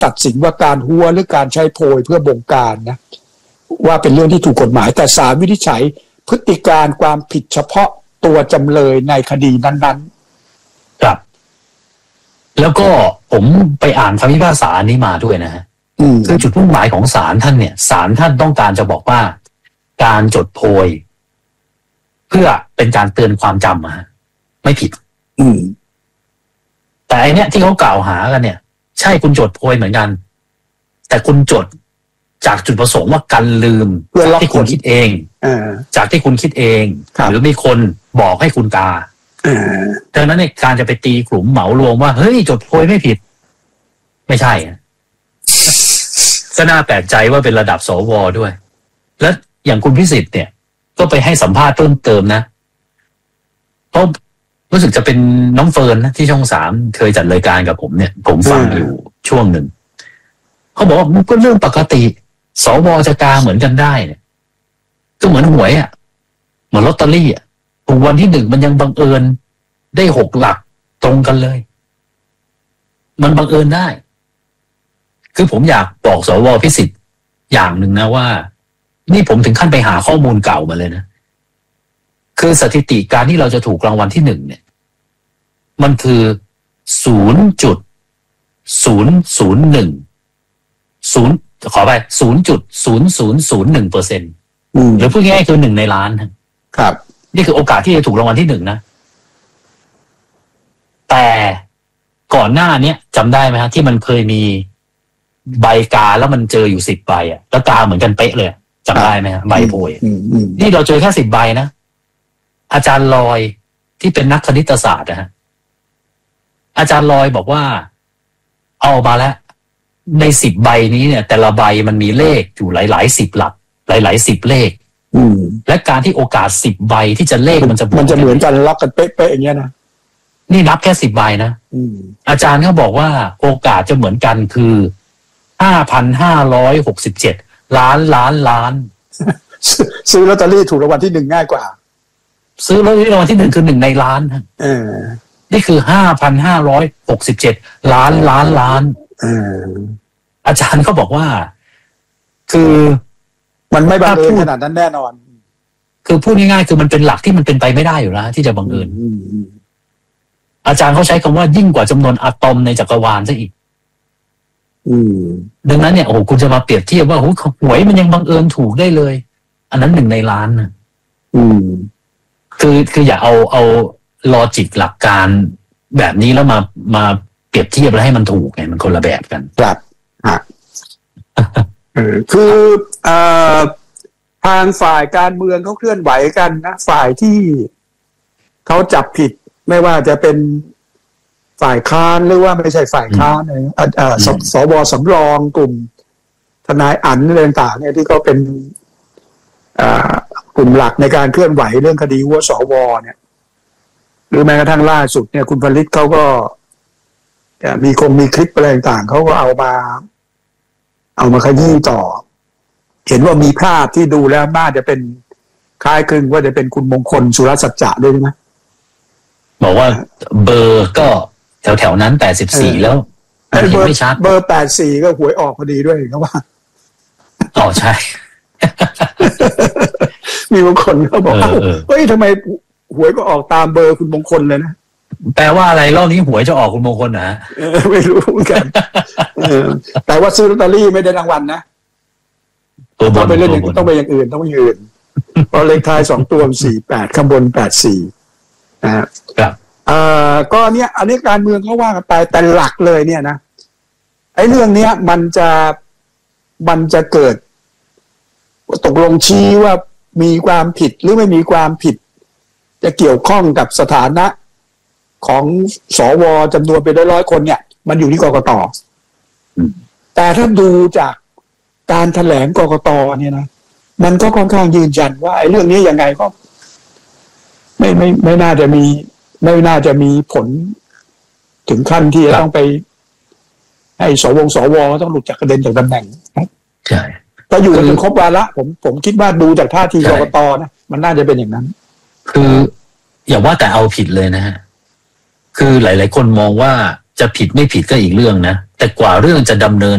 ตัดสินว่าการหัวหรือการใช้โพยเพื่อบงการนะว่าเป็นเรื่องที่ถูกกฎหมายแต่ศาลวินิจฉัยพฤติการความผิดเฉพาะตัวจำเลยในคดีนั้นๆครับแล้วก็ผมไปอ่านคำพิพากษานี้มาด้วยนะฮะคือจุดมุ่งหมายของศาลท่านเนี่ยศาลท่านต้องการจะบอกว่าการจดโพยเพื่อเป็นการเตือนความจำอะไม่ผิดแต่อันเนี้ยที่เขากล่าวหากันเนี่ยใช่คุณจดโพยเหมือนกันแต่คุณจดจากจุดประสงค์ว่ากันลืมจากที่คุณคิดเองจากที่คุณคิดเองหรือมีคนบอกให้คุณกาดังนั้นเนี่ยการจะไปตีกลุ่มเหมารวมว่าเฮ้ยจดโพยไม่ผิดไม่ใช่ก็น่าแปลกใจว่าเป็นระดับสวด้วยแล้วอย่างคุณพิสิทธิ์เนี่ยก็ไปให้สัมภาษณ์เพิ่มเติมนะเพราะรู้สึกจะเป็นน้องเฟิร์นนะที่ช่อง3เคยจัดรายการกับผมเนี่ยผมฟังอยู่ช่วงหนึ่งเขาบอกว่ามันก็เรื่องปกติสวจะกาเหมือนกันได้เนี่ยก็เหมือนหวยอ่ะเหมือนลอตเตอรี่อ่ะถูกวันที่1มันยังบังเอิญได้6หลักตรงกันเลยมันบังเอิญได้คือผมอยากบอกสวพิสิทธิ์อย่างหนึ่งนะว่านี่ผมถึงขั้นไปหาข้อมูลเก่ามาเลยนะคือสถิติการที่เราจะถูกรางวัลที่1เนี่ยมันคือ 0.0010ขอไป 0.0001% หรือพูดง่ายๆคือ1ในล้านครับนี่คือโอกาสที่จะถูกรางวัลที่1นะแต่ก่อนหน้านี้จำได้ไหมฮะที่มันเคยมีใบกาแล้วมันเจออยู่10 ใบอ่ะแล้วกาเหมือนกันเป๊ะเลยจำได้ไหมฮะใบโพยนี่เราเจอแค่10 ใบนะอาจารย์ลอยที่เป็นนักคณิตศาสตร์นะฮะอาจารย์ลอยบอกว่าเอามาแล้วใน10 ใบนี้เนี่ยแต่ละใบมันมีเลขอยู่หลาย10 หลักหลาย10 เลขและการที่โอกาส10 ใบที่จะเลขมันจะเหมือนกันล็อกกันเป๊ะๆอย่างเงี้ยนะนี่นับแค่10 ใบนะอาจารย์เขาบอกว่าโอกาสจะเหมือนกันคือ 5,567 ล้านซื้อลอตเตอรี่ถูกรางวัลที่1ง่ายกว่าซื้อลอตเตอรี่รางวัลที่1คือ1ในล้านนี่คือ 5,567 ล้านอาจารย์เขาบอกว่าคือมันไม่บังเอิญขนาดนั้นแน่นอนคือพูดง่ายๆคือมันเป็นหลักที่มันเป็นไปไม่ได้อยู่แล้วที่จะบังเอิญอาจารย์เขาใช้คำว่ายิ่งกว่าจำนวนอะตอมในจักรวาลซะอีกดังนั้นเนี่ยโอ้โหคุณจะมาเปรียบเทียบว่าโอ้หวยมันยังบังเอิญถูกได้เลยอันนั้น1ในล้านนะคืออย่าเอาลอจิกหลักการแบบนี้แล้วมาเปรียบเทียบแล้วให้มันถูกไงมันคนละแบบกันครับคือทางฝ่ายการเมืองเขาเคลื่อนไหวกันนะฝ่ายที่เขาจับผิดไม่ว่าจะเป็นฝ่ายค้านหรือว่าไม่ใช่ฝ่ายค้านสวสำรองกลุ่มทนายอั๋นอะไรต่างๆเนี่ยที่เขาเป็นกลุ่มหลักในการเคลื่อนไหวเรื่องคดีหัวสวเนี่ยหรือแม้กระทั่งล่าสุดเนี่ยคุณผลิตเขาก็มีคลิปอะไรต่างๆเขาก็เอามาขยี้ต่อเห็นว่ามีภาพที่ดูแล้วน่าจะเป็นคล้ายคลึงว่าจะเป็นคุณมงคลสุรสัจจะด้วยนะบอกว่าเบอร์ก็แถวๆนั้น84แล้วเห็นไม่ชัดเบอร์84ก็หวยออกพอดีด้วยเขาว่าอ๋อใช่มีบางคนเขาบอกเฮ้ยทำไมหวยก็ออกตามเบอร์คุณมงคลเลยนะแปลว่าอะไรรอบนี้หวยจะออกคุณมงคลนะไม่รู้เหมือนกันแต่ว่าซื้อลอตเตอรี่ไม่ได้รางวัลนะต้องไปเล่นต้องไปอย่างอื่นต้องไปยืนเพราะเลขท้าย2 ตัว48ข้างบน84 นะครับก็เนี่ยอันนี้การเมืองเขาว่ากันไปแต่หลักเลยเนี่ยนะไอ้เรื่องเนี้ยมันจะเกิดตกลงชี้ว่ามีความผิดหรือไม่มีความผิดจะเกี่ยวข้องกับสถานะของสวจำนวนเป็น100 คนเนี่ยมันอยู่ที่กกต.แต่ถ้าดูจากการแถลงกกต.เนี่ยนะมันก็ค่อนข้างยืนยันว่าไอ้เรื่องนี้ยังไงก็ไม่น่าจะมีผลถึงขั้นที่จะต้องไปให้สวต้องหลุดจากกระเด็นจากตำแหน่งใช่ก็อยู่จนครบวาระผมคิดว่าดูจากท่าทีกกต.นะมันน่าจะเป็นอย่างนั้นคืออย่าว่าแต่เอาผิดเลยนะฮะคือหลายๆคนมองว่าจะผิดไม่ผิดก็อีกเรื่องนะแต่กว่าเรื่องจะดำเนิน